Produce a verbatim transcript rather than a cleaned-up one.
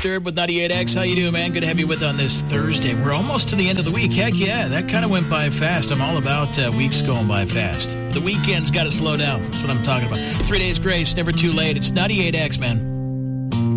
Disturbed with ninety-eight X. How you doing, man? Good to have you with on this Thursday. We're almost to the end of the week. Heck yeah, that kind of went by fast. I'm all about uh, weeks going by fast. The weekend's got to slow down. That's what I'm talking about. Three days grace, never too late. It's ninety-eight X, man.